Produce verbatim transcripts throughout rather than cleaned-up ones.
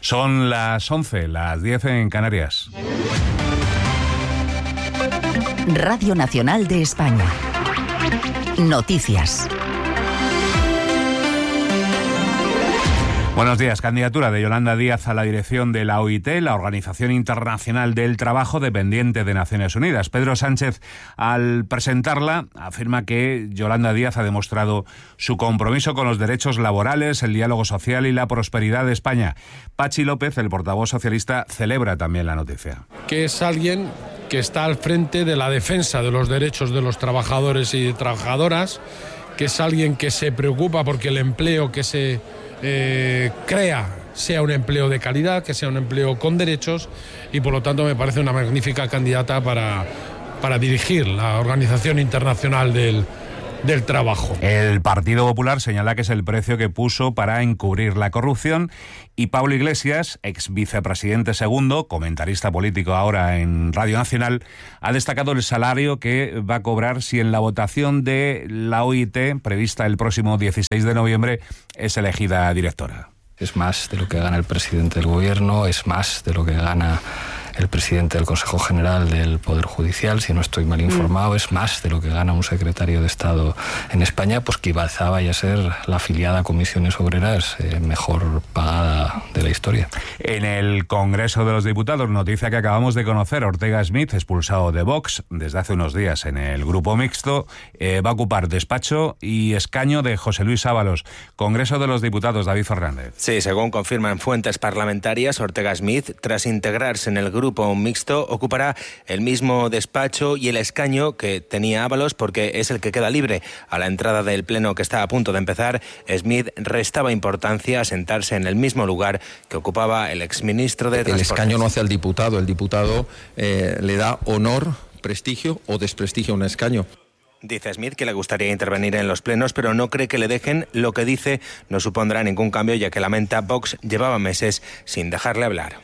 Son las once, las diez en Canarias. Radio Nacional de España. Noticias. Buenos días. Candidatura de Yolanda Díaz a la dirección de la O I T, la Organización Internacional del Trabajo, dependiente de Naciones Unidas. Pedro Sánchez, al presentarla, afirma que Yolanda Díaz ha demostrado su compromiso con los derechos laborales, el diálogo social y la prosperidad de España. Pachi López, el portavoz socialista, celebra también la noticia. Que es alguien que está al frente de la defensa de los derechos de los trabajadores y trabajadoras, que es alguien que se preocupa porque el empleo que se Eh, crea sea un empleo de calidad, que sea un empleo con derechos, y por lo tanto me parece una magnífica candidata para, para dirigir la Organización Internacional del, del Trabajo. El Partido Popular señala que es el precio que puso para encubrir la corrupción, y Pablo Iglesias, ex vicepresidente segundo, comentarista político ahora en Radio Nacional, ha destacado el salario que va a cobrar si en la votación de la O I T, prevista el próximo dieciséis de noviembre, es elegida directora. Es más de lo que gana el presidente del gobierno, es más de lo que gana el presidente del Consejo General del Poder Judicial, si no estoy mal informado, mm. es más de lo que gana un secretario de Estado en España, pues que quizá vaya a ser la afiliada a Comisiones Obreras eh, mejor pagada de la historia. En el Congreso de los Diputados, noticia que acabamos de conocer, Ortega Smith, expulsado de Vox desde hace unos días en el Grupo Mixto, eh, va a ocupar despacho y escaño de José Luis Ábalos. Congreso de los Diputados, David Fernández. Sí, según confirman fuentes parlamentarias, Ortega Smith, tras integrarse en el Grupo Grupo Mixto, ocupará el mismo despacho y el escaño que tenía Ábalos, porque es el que queda libre. A la entrada del pleno que está a punto de empezar, Smith restaba importancia a sentarse en el mismo lugar que ocupaba el exministro de Transportes. El escaño no hace al diputado, el diputado eh, le da honor, prestigio o desprestigio a un escaño. Dice Smith que le gustaría intervenir en los plenos, pero no cree que le dejen. Lo que dice no supondrá ningún cambio, ya que lamenta Vox llevaba meses sin dejarle hablar.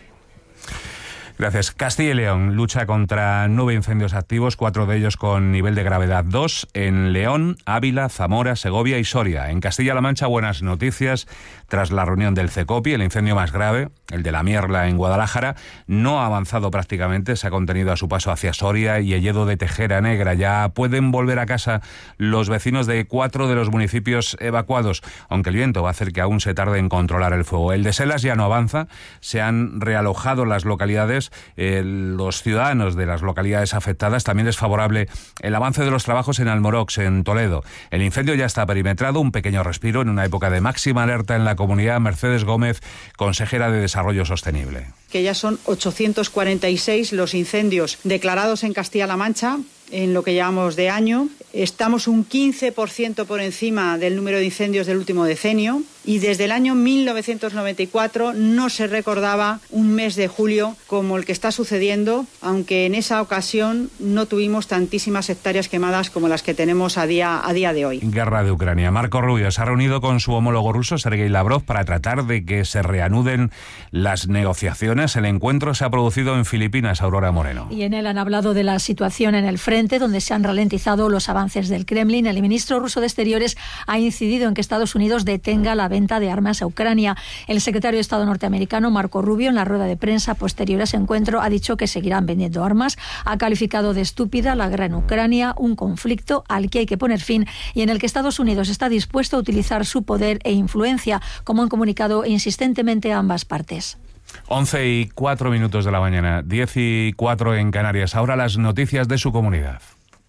Gracias. Castilla y León lucha contra nueve incendios activos, cuatro de ellos con nivel de gravedad dos, en León, Ávila, Zamora, Segovia y Soria. En Castilla-La Mancha, buenas noticias. Tras la reunión del CECOPI, el incendio más grave, el de la Mierla en Guadalajara, no ha avanzado prácticamente, se ha contenido a su paso hacia Soria y Elledo de Tejera Negra. Ya pueden volver a casa los vecinos de cuatro de los municipios evacuados, aunque el viento va a hacer que aún se tarde en controlar el fuego. El de Selas ya no avanza, se han realojado las localidades. Eh, los ciudadanos de las localidades afectadas. También es favorable el avance de los trabajos en Almorox, en Toledo. El incendio ya está perimetrado, un pequeño respiro en una época de máxima alerta en la comunidad. Mercedes Gómez, consejera de Desarrollo Sostenible. Que ya son ochocientos cuarenta y seis los incendios declarados en Castilla-La Mancha en lo que llevamos de año. Estamos un quince por ciento por encima del número de incendios del último decenio, y desde el año mil novecientos noventa y cuatro no se recordaba un mes de julio como el que está sucediendo, aunque en esa ocasión no tuvimos tantísimas hectáreas quemadas como las que tenemos a día, a día de hoy. Guerra de Ucrania. Marco Rubio se ha reunido con su homólogo ruso, Sergei Lavrov, para tratar de que se reanuden las negociaciones. El encuentro se ha producido en Filipinas, Aurora Moreno. Y en él han hablado de la situación en el frente, donde se han ralentizado los avances del Kremlin. El ministro ruso de Exteriores ha incidido en que Estados Unidos detenga la venta de armas a Ucrania. El secretario de Estado norteamericano, Marco Rubio, en la rueda de prensa posterior a ese encuentro, ha dicho que seguirán vendiendo armas. Ha calificado de estúpida la guerra en Ucrania, un conflicto al que hay que poner fin y en el que Estados Unidos está dispuesto a utilizar su poder e influencia, como han comunicado insistentemente ambas partes. once y cuatro minutos de la mañana, diez y cuatro en Canarias. Ahora las noticias de su comunidad.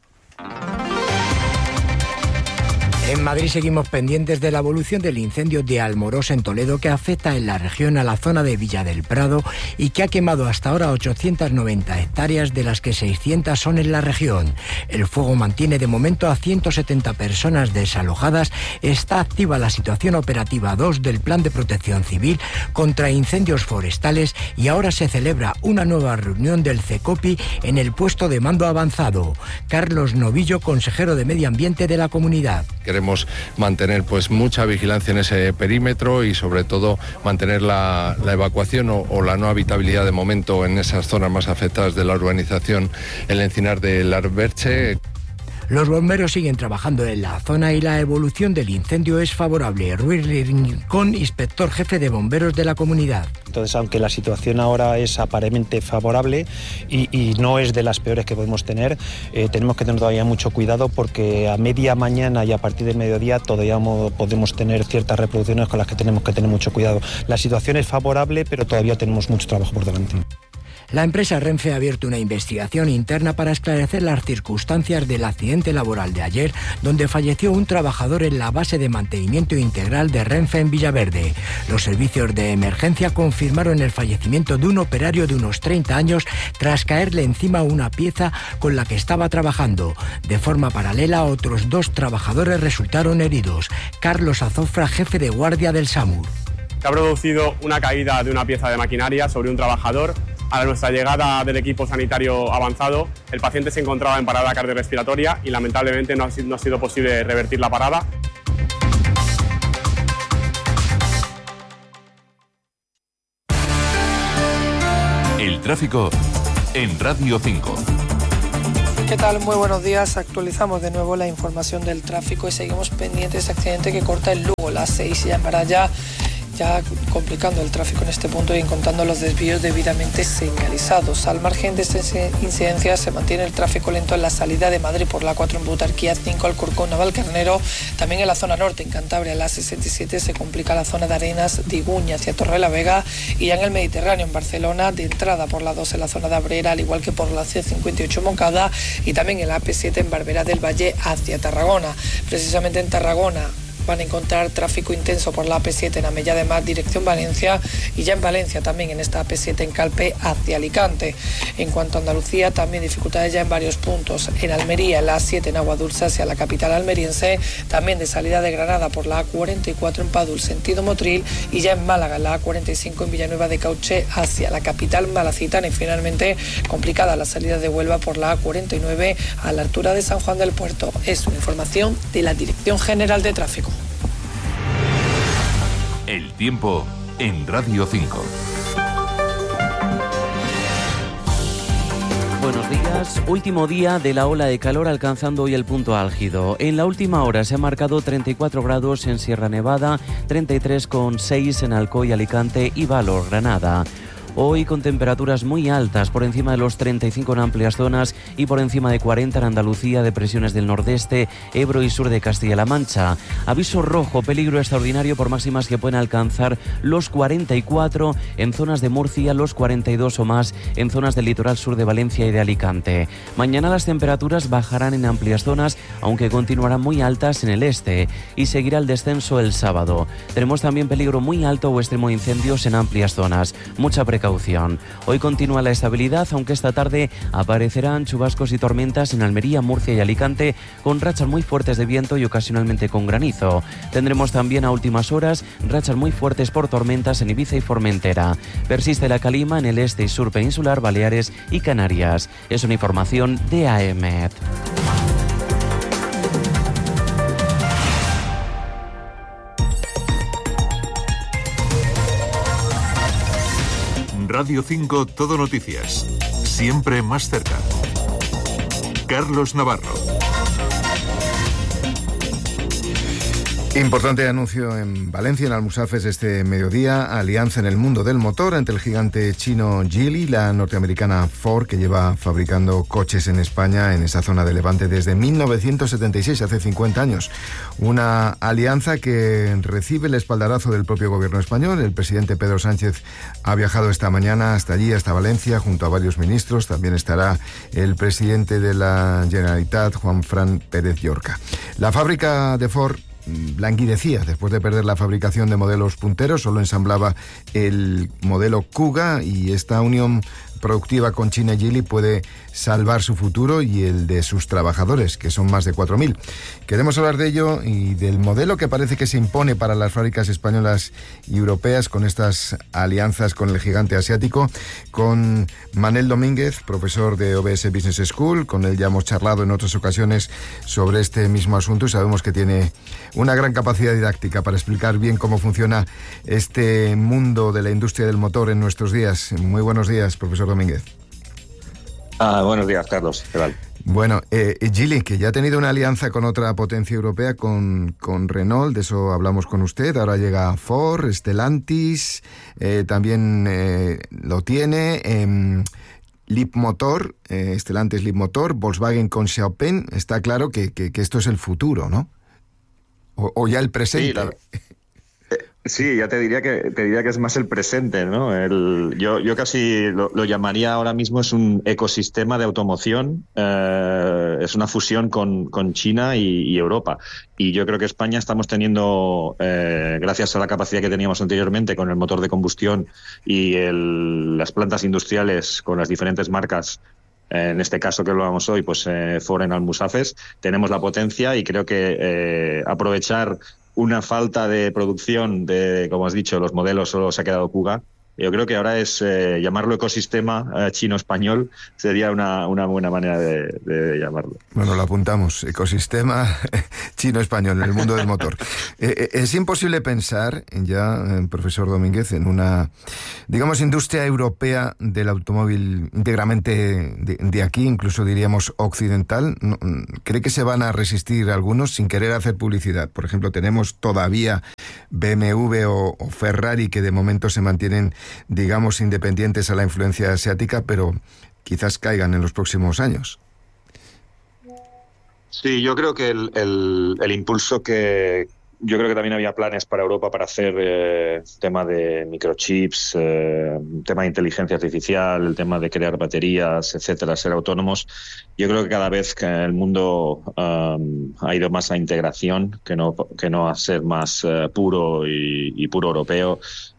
En Madrid seguimos pendientes de la evolución del incendio de Almorox en Toledo, que afecta en la región a la zona de Villa del Prado y que ha quemado hasta ahora ochocientas noventa hectáreas, de las que seiscientas son en la región. El fuego mantiene de momento a ciento setenta personas desalojadas. Está activa la situación operativa dos del Plan de Protección Civil contra incendios forestales, y ahora se celebra una nueva reunión del CECOPI en el puesto de mando avanzado. Carlos Novillo, consejero de Medio Ambiente de la comunidad. Queremos mantener pues mucha vigilancia en ese perímetro y sobre todo mantener la, la evacuación o, o la no habitabilidad de momento en esas zonas más afectadas de la urbanización El Encinar del Arberche. Los bomberos siguen trabajando en la zona y la evolución del incendio es favorable. Ruiz Rincón, inspector jefe de bomberos de la comunidad. Entonces, aunque la situación ahora es aparentemente favorable y, y no es de las peores que podemos tener, eh, tenemos que tener todavía mucho cuidado porque a media mañana y a partir del mediodía todavía podemos tener ciertas reproducciones con las que tenemos que tener mucho cuidado. La situación es favorable, pero todavía tenemos mucho trabajo por delante. La empresa Renfe ha abierto una investigación interna para esclarecer las circunstancias del accidente laboral de ayer, donde falleció un trabajador en la base de mantenimiento integral de Renfe en Villaverde. Los servicios de emergencia confirmaron el fallecimiento de un operario de unos treinta años tras caerle encima una pieza con la que estaba trabajando. De forma paralela, otros dos trabajadores resultaron heridos. Carlos Azofra, jefe de guardia del SAMUR. Se ha producido una caída de una pieza de maquinaria sobre un trabajador. A nuestra llegada del equipo sanitario avanzado, el paciente se encontraba en parada cardiorrespiratoria y lamentablemente no ha, no ha sido posible revertir la parada. El tráfico en Radio cinco. ¿Qué tal? Muy buenos días. Actualizamos de nuevo la información del tráfico y seguimos pendientes de ese accidente que corta el Lugo, la seis, ya para allá. Ya complicando el tráfico en este punto y encontrando los desvíos debidamente señalizados. Al margen de esta incidencia se mantiene el tráfico lento en la salida de Madrid por la cuatro en Butarquía, cinco Alcorcón, Navalcarnero. También en la zona norte, en Cantabria, la sesenta y siete se complica la zona de Arenas de Iguña hacia Torrelavega, y ya en el Mediterráneo, en Barcelona, de entrada por la dos en la zona de Abrera, al igual que por la C cincuenta y ocho Moncada, y también en la A P siete en Barberá del Valle hacia Tarragona. Precisamente en Tarragona van a encontrar tráfico intenso por la A P siete en Amella de Mar, dirección Valencia, y ya en Valencia también en esta A P siete en Calpe hacia Alicante. En cuanto a Andalucía, también dificultades ya en varios puntos. En Almería, en la A siete en Aguadulce hacia la capital almeriense, también de salida de Granada por la A cuarenta y cuatro en Padul, sentido Motril, y ya en Málaga, en la A cuarenta y cinco en Villanueva de Cauché hacia la capital malacitana, y finalmente complicada la salida de Huelva por la A cuarenta y nueve a la altura de San Juan del Puerto. Es una información de la Dirección General de Tráfico. El tiempo en Radio cinco. Buenos días. Último día de la ola de calor, alcanzando hoy el punto álgido. En la última hora se han marcado treinta y cuatro grados en Sierra Nevada, treinta y tres coma seis en Alcoy, Alicante y Valor, Granada. Hoy con temperaturas muy altas, por encima de los treinta y cinco en amplias zonas y por encima de cuarenta en Andalucía, depresiones del nordeste, Ebro y sur de Castilla-La Mancha. Aviso rojo, peligro extraordinario por máximas que pueden alcanzar los cuarenta y cuatro en zonas de Murcia, los cuarenta y dos o más en zonas del litoral sur de Valencia y de Alicante. Mañana las temperaturas bajarán en amplias zonas, aunque continuarán muy altas en el este, y seguirá el descenso el sábado. Tenemos también peligro muy alto o extremo de incendios en amplias zonas. Mucha precaución. Hoy continúa la estabilidad, aunque esta tarde aparecerán chubascos y tormentas en Almería, Murcia y Alicante, con rachas muy fuertes de viento y ocasionalmente con granizo. Tendremos también a últimas horas rachas muy fuertes por tormentas en Ibiza y Formentera. Persiste la calima en el este y sur peninsular, Baleares y Canarias. Es una información de A E M E T. Radio cinco Todo Noticias. Siempre más cerca. Carlos Navarro. Importante anuncio en Valencia, en Almusafes, este mediodía. Alianza en el mundo del motor entre el gigante chino Geely y la norteamericana Ford, que lleva fabricando coches en España, en esa zona de Levante, desde mil novecientos setenta y seis, hace cincuenta años. Una alianza que recibe el espaldarazo del propio gobierno español. El presidente Pedro Sánchez ha viajado esta mañana hasta allí, hasta Valencia, junto a varios ministros. También estará el presidente de la Generalitat, Juan Fran Pérez Llorca. La fábrica de Ford languidecía después de perder la fabricación de modelos punteros, solo ensamblaba el modelo Kuga, y esta unión productiva con China y Geely puede salvar su futuro y el de sus trabajadores, que son más de cuatro mil. Queremos hablar de ello y del modelo que parece que se impone para las fábricas españolas y europeas con estas alianzas con el gigante asiático, con Manel Domínguez, profesor de O B S Business School. Con él ya hemos charlado en otras ocasiones sobre este mismo asunto y sabemos que tiene una gran capacidad didáctica para explicar bien cómo funciona este mundo de la industria del motor en nuestros días. Muy buenos días, profesor Domínguez. Ah, buenos días, Carlos. ¿Qué tal? Bueno, eh, Geely, que ya ha tenido una alianza con otra potencia europea, con, con Renault, de eso hablamos con usted, ahora llega Ford, Stellantis, eh, también eh, lo tiene, eh, Leapmotor, eh, Stellantis Leapmotor, Volkswagen con Xiaopeng, está claro que, que, que esto es el futuro, ¿no? O, o ya el presente. Sí, la... Sí, ya te diría que te diría que es más el presente, ¿no? El, yo, yo casi lo, lo llamaría ahora mismo es un ecosistema de automoción, eh, es una fusión con, con China y, y Europa. Y yo creo que España estamos teniendo, eh, gracias a la capacidad que teníamos anteriormente con el motor de combustión y el, las plantas industriales con las diferentes marcas, en este caso que hablábamos hoy, pues eh, Ford en Almusafes, tenemos la potencia y creo que eh, aprovechar una falta de producción de, como has dicho, los modelos solo se ha quedado Kuga. Yo creo que ahora es eh, llamarlo ecosistema eh, chino-español sería una, una buena manera de, de llamarlo. Bueno, lo apuntamos, ecosistema chino-español en el mundo del motor. Eh, es imposible pensar, ya, eh, profesor Domínguez, en una, digamos, industria europea del automóvil íntegramente de, de aquí, incluso diríamos occidental. No, ¿cree que se van a resistir algunos sin querer hacer publicidad? Por ejemplo, tenemos todavía B M W o, o Ferrari que de momento se mantienen, digamos, independientes a la influencia asiática, pero quizás caigan en los próximos años. Sí, yo creo que el, el, el impulso que... Yo creo que también había planes para Europa para hacer eh, tema de microchips, eh, tema de inteligencia artificial, el tema de crear baterías, etcétera, ser autónomos. Yo creo que cada vez que el mundo um, ha ido más a integración, que no, que no a ser más uh, puro y, y puro europeo.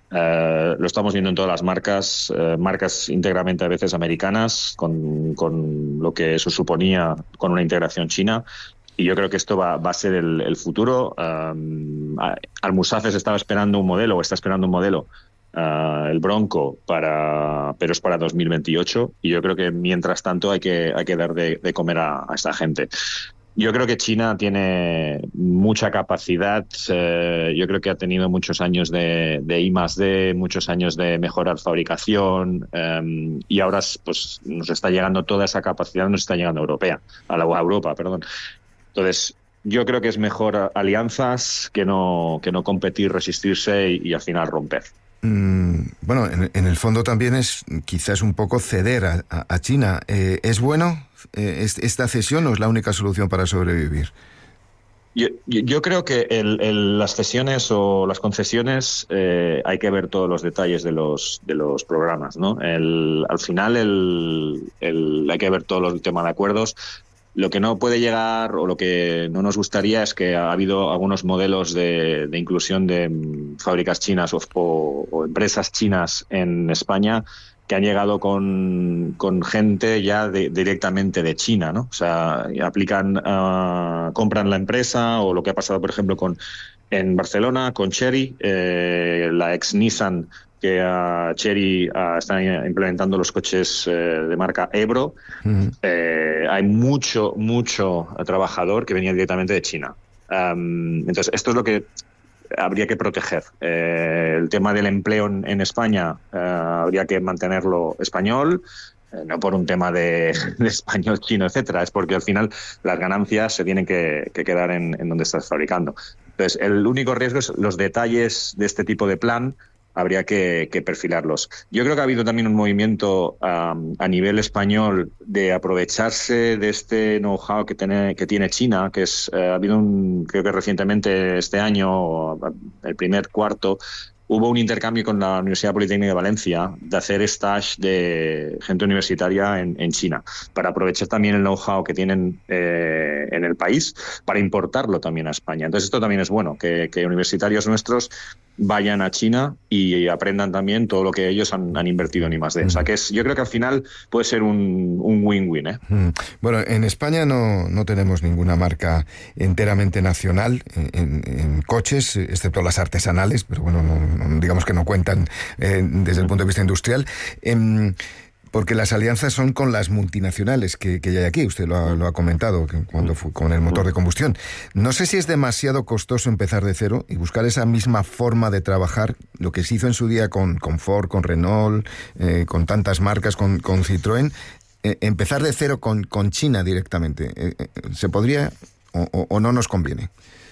Uh, lo estamos viendo en todas las marcas, uh, marcas íntegramente a veces americanas, con, con lo que eso suponía con una integración china. Y yo creo que esto va, va a ser el, el futuro. Um, Almusafes estaba esperando un modelo, o está esperando un modelo, uh, el Bronco, para, pero es para dos mil veintiocho. Y yo creo que mientras tanto hay que, hay que dar de, de comer a, a esta gente. Yo creo que China tiene mucha capacidad. Eh, yo creo que ha tenido muchos años de, de I más D, muchos años de mejorar fabricación, eh, y ahora pues nos está llegando toda esa capacidad, nos está llegando europea, a la a Europa, perdón. Entonces, yo creo que es mejor alianzas que no, que no competir, resistirse y, y al final romper. Mm, bueno, en, en el fondo también es quizás un poco ceder a, a, a China. Eh, ¿Es bueno eh, esta cesión o es la única solución para sobrevivir? Yo, yo creo que el, el, las cesiones o las concesiones eh, hay que ver todos los detalles de los de los programas, ¿no? El, al final el, el, hay que ver todos los temas de acuerdos. Lo que no puede llegar o lo que no nos gustaría es que ha habido algunos modelos de, de inclusión de fábricas chinas o, o, o empresas chinas en España que han llegado con, con gente ya de, directamente de China, ¿no? O sea, aplican, uh, compran la empresa, o lo que ha pasado, por ejemplo, con en Barcelona con Chery, eh, la ex Nissan, que uh, Chery uh, está implementando los coches eh, de marca Ebro. Uh-huh. Eh, hay mucho, mucho trabajador que venía directamente de China. Um, entonces, esto es lo que habría que proteger. Eh, el tema del empleo en, en España eh, habría que mantenerlo español, eh, no por un tema de, de español, chino, etcétera, es porque al final las ganancias se tienen que, que quedar en, en donde estás fabricando. Entonces, el único riesgo es los detalles de este tipo de plan. Habría que, que perfilarlos. Yo creo que ha habido también un movimiento um, a nivel español de aprovecharse de este know-how que tiene, que tiene China, que es uh, ha habido un, creo que recientemente este año, el primer cuarto, hubo un intercambio con la Universidad Politécnica de Valencia de hacer stage de gente universitaria en, en China, para aprovechar también el know-how que tienen eh, en el país, para importarlo también a España. Entonces esto también es bueno, que, que universitarios nuestros vayan a China y aprendan también todo lo que ellos han, han invertido en I más D. Mm. O sea que es, yo creo que al final puede ser un, un win-win, ¿eh? Mm. Bueno, en España no, no tenemos ninguna marca enteramente nacional en, en coches, excepto las artesanales, pero bueno, no, no, digamos que no cuentan eh, desde el punto de vista industrial. Eh, Porque las alianzas son con las multinacionales que, que ya hay aquí, usted lo ha, lo ha comentado, que cuando fue con el motor de combustión. No sé si es demasiado costoso empezar de cero y buscar esa misma forma de trabajar, lo que se hizo en su día con, con Ford, con Renault, eh, con tantas marcas, con, con Citroën. eh, empezar de cero con, con China directamente. Eh, eh, ¿Se podría o, o, o no nos conviene?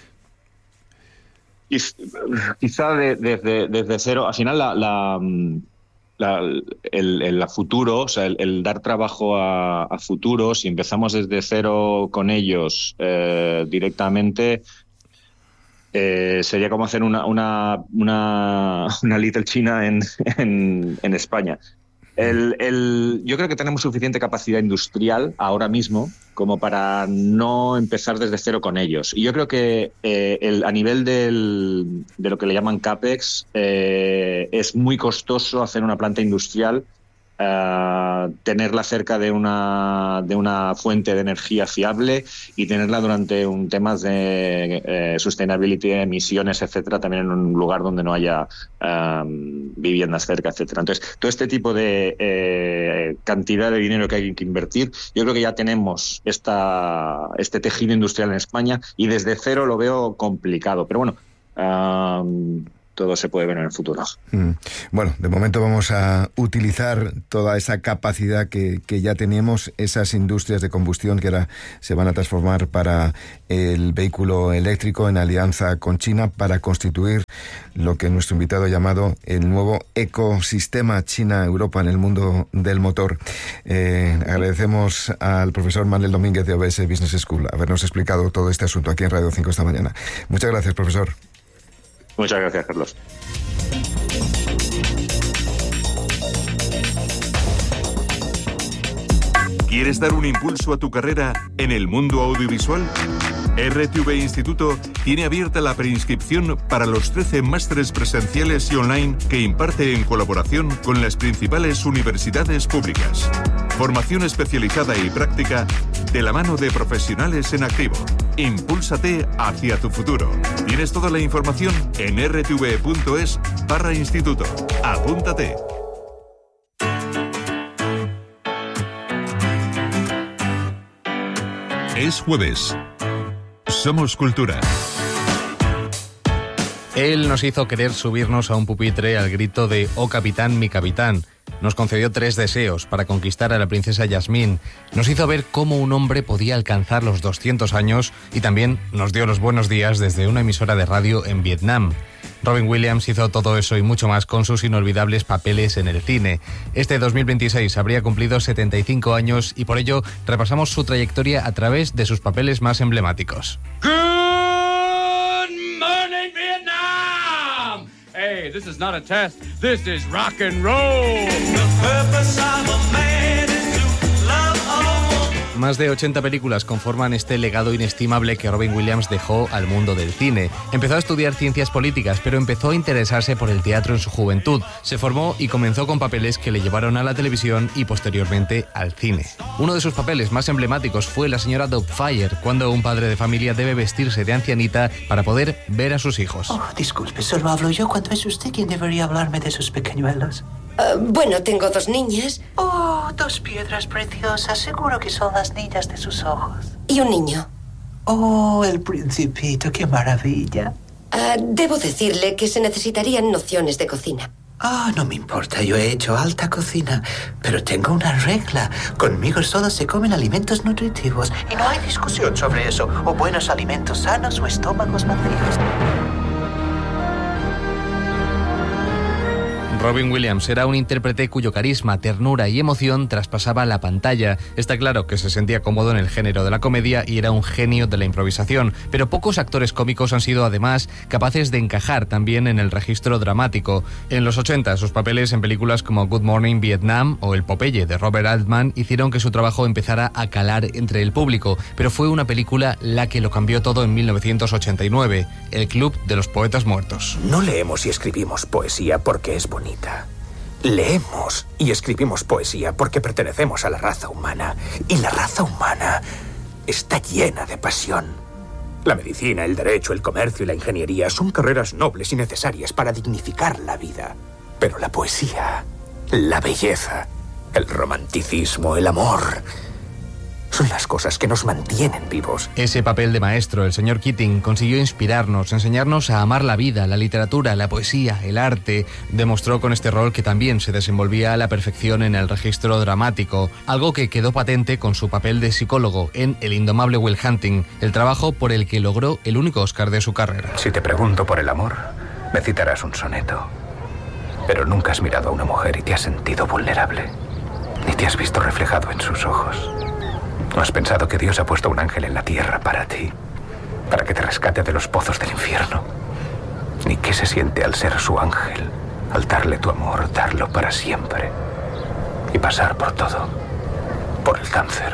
Quizá de, desde, desde cero, al final la, la, la, el, el futuro, o sea, el, el dar trabajo a, a futuros, si empezamos desde cero con ellos eh, directamente, eh, sería como hacer una, una, una, una Little China en, en, en España. El, el, yo creo que tenemos suficiente capacidad industrial ahora mismo como para no empezar desde cero con ellos. Y yo creo que eh, el, a nivel del, de lo que le llaman CAPEX, eh, es muy costoso hacer una planta industrial, eh, tenerla cerca de una, de una fuente de energía fiable y tenerla durante un temas de eh, sustainability, emisiones, etcétera, también en un lugar donde no haya eh, viviendas cerca, etcétera. Entonces, todo este tipo de eh, cantidad de dinero que hay que invertir, yo creo que ya tenemos esta, este tejido industrial en España y desde cero lo veo complicado. Pero bueno, eh, todo se puede ver en el futuro. Mm. Bueno, de momento vamos a utilizar toda esa capacidad que, que ya teníamos, esas industrias de combustión que ahora se van a transformar para el vehículo eléctrico en alianza con China para constituir lo que nuestro invitado ha llamado el nuevo ecosistema China-Europa en el mundo del motor. Eh, agradecemos al profesor Manuel Domínguez de O B S Business School habernos explicado todo este asunto aquí en Radio cinco esta mañana. Muchas gracias, profesor. Muchas gracias, Carlos. ¿Quieres dar un impulso a tu carrera en el mundo audiovisual? R T V Instituto tiene abierta la preinscripción para los trece másteres presenciales y online que imparte en colaboración con las principales universidades públicas. Formación especializada y práctica de la mano de profesionales en activo. Impúlsate hacia tu futuro. Tienes toda la información en r t v punto es barra instituto. Apúntate. Es jueves. Somos Cultura. Él nos hizo querer subirnos a un pupitre al grito de «Oh capitán, mi capitán». Nos concedió tres deseos para conquistar a la princesa Yasmín. Nos hizo ver cómo un hombre podía alcanzar los doscientos años y también nos dio los buenos días desde una emisora de radio en Vietnam. Robin Williams hizo todo eso y mucho más con sus inolvidables papeles en el cine. Este dos mil veintiséis habría cumplido setenta y cinco años y por ello repasamos su trayectoria a través de sus papeles más emblemáticos. Good morning, Vietnam! Hey, this is not a test. This is rock and roll. The purpose of a man is to love all. Más de ochenta películas conforman este legado inestimable que Robin Williams dejó al mundo del cine. Empezó a estudiar ciencias políticas, pero empezó a interesarse por el teatro en su juventud. Se formó y comenzó con papeles que le llevaron a la televisión y posteriormente al cine. Uno de sus papeles más emblemáticos fue la señora Doubtfire, cuando un padre de familia debe vestirse de ancianita para poder ver a sus hijos. Oh, disculpe, solo hablo yo cuando es usted quien debería hablarme de sus pequeñuelos. Uh, bueno, tengo dos niñas. Oh, dos piedras preciosas. Seguro que son las niñas de sus ojos. Y un niño. Oh, el principito, qué maravilla. Uh, debo decirle que se necesitarían nociones de cocina. Ah, no me importa, yo he hecho alta cocina. Pero tengo una regla. Conmigo solo se comen alimentos nutritivos. Y no hay discusión sobre eso. O buenos alimentos sanos o estómagos vacíos. Robin Williams era un intérprete cuyo carisma, ternura y emoción traspasaba la pantalla. Está claro que se sentía cómodo en el género de la comedia y era un genio de la improvisación, pero pocos actores cómicos han sido además capaces de encajar también en el registro dramático. En los ochenta, sus papeles en películas como Good Morning Vietnam o El Popeye de Robert Altman hicieron que su trabajo empezara a calar entre el público, pero fue una película la que lo cambió todo en mil novecientos ochenta y nueve, El Club de los Poetas Muertos. No leemos y escribimos poesía porque es bonita. Leemos y escribimos poesía porque pertenecemos a la raza humana. Y la raza humana está llena de pasión. La medicina, el derecho, el comercio y la ingeniería son carreras nobles y necesarias para dignificar la vida. Pero la poesía, la belleza, el romanticismo, el amor, son las cosas que nos mantienen vivos. Ese papel de maestro, el señor Keating, consiguió inspirarnos, enseñarnos a amar la vida, la literatura, la poesía, el arte. Demostró con este rol que también se desenvolvía a la perfección en el registro dramático, algo que quedó patente con su papel de psicólogo en El indomable Will Hunting, el trabajo por el que logró el único Oscar de su carrera. Si te pregunto por el amor, me citarás un soneto. Pero nunca has mirado a una mujer y te has sentido vulnerable, ni te has visto reflejado en sus ojos. ¿No has pensado que Dios ha puesto un ángel en la tierra para ti, para que te rescate de los pozos del infierno? Ni qué se siente al ser su ángel, al darle tu amor, darlo para siempre y pasar por todo, por el cáncer.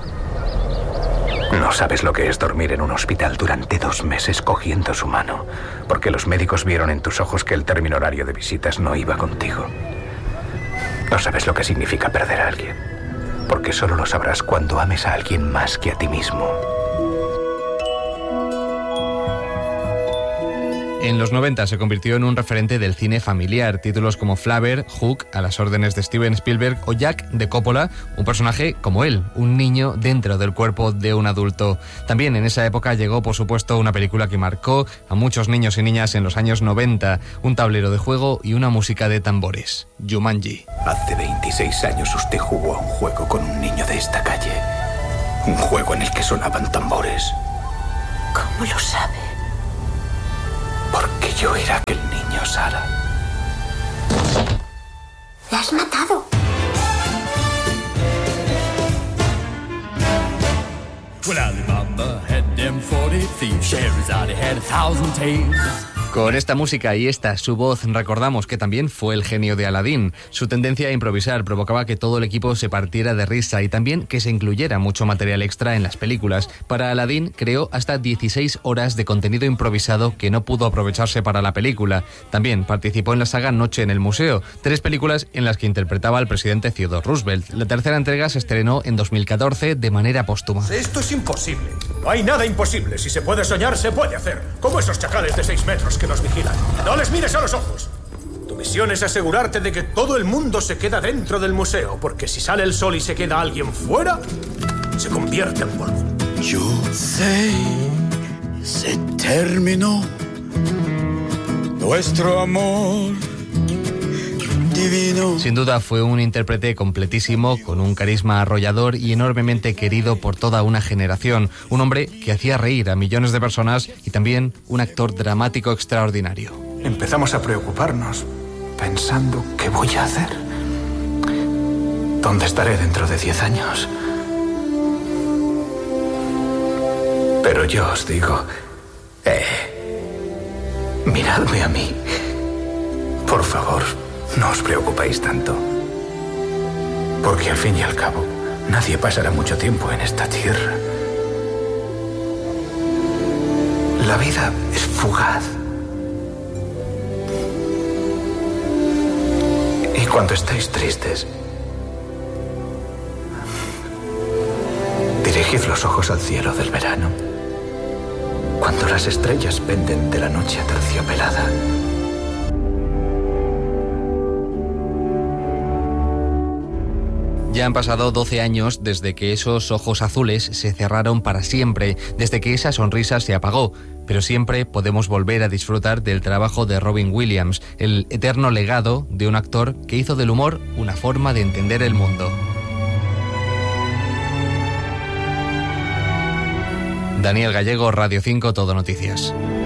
No sabes lo que es dormir en un hospital durante dos meses cogiendo su mano, porque los médicos vieron en tus ojos que el término horario de visitas no iba contigo. No sabes lo que significa perder a alguien, porque solo lo sabrás cuando ames a alguien más que a ti mismo. En los noventa se convirtió en un referente del cine familiar. Títulos como Flavor, Hook, a las órdenes de Steven Spielberg, o Jack de Coppola, un personaje como él, un niño dentro del cuerpo de un adulto. También en esa época llegó, por supuesto, una película que marcó a muchos niños y niñas en los años noventa, un tablero de juego y una música de tambores, Jumanji. Hace veintiséis años usted jugó a un juego con un niño de esta calle. Un juego en el que sonaban tambores. ¿Cómo lo sabe? Porque yo era aquel niño, Sara. ¡Le has matado! Well, Alibaba had them forty thieves. Scheherazade had a thousand tales. Con esta música y esta, su voz, recordamos que también fue el genio de Aladdin. Su tendencia a improvisar provocaba que todo el equipo se partiera de risa y también que se incluyera mucho material extra en las películas. Para Aladdin creó hasta dieciséis horas de contenido improvisado que no pudo aprovecharse para la película. También participó en la saga Noche en el Museo, tres películas en las que interpretaba al presidente Theodore Roosevelt. La tercera entrega se estrenó en dos mil catorce de manera póstuma. Esto es imposible. No hay nada imposible. Si se puede soñar, se puede hacer. Como esos chacales de seis metros que nos vigilan. No les mires a los ojos. Tu misión es asegurarte de que todo el mundo se queda dentro del museo, porque si sale el sol y se queda alguien fuera, se convierte en polvo. Yo sé, se terminó nuestro amor divino. Sin duda fue un intérprete completísimo, con un carisma arrollador y enormemente querido por toda una generación. Un hombre que hacía reír a millones de personas y también un actor dramático extraordinario. Empezamos a preocuparnos, pensando ¿qué voy a hacer? ¿Dónde estaré dentro de diez años? Pero yo os digo, eh, miradme a mí. Por favor, no os preocupéis tanto. Porque al fin y al cabo, nadie pasará mucho tiempo en esta tierra. La vida es fugaz. Y cuando estáis tristes, dirigid los ojos al cielo del verano. Cuando las estrellas penden de la noche aterciopelada. Ya han pasado doce años desde que esos ojos azules se cerraron para siempre, desde que esa sonrisa se apagó, pero siempre podemos volver a disfrutar del trabajo de Robin Williams, el eterno legado de un actor que hizo del humor una forma de entender el mundo. Daniel Gallego, Radio cinco, Todo Noticias.